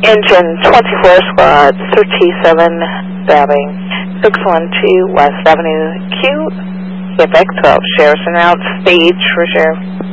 Engine 24 Squad 37 Stabbing 612 West Avenue Q, Quebec 12. Sheriff's en route, stage for sheriff.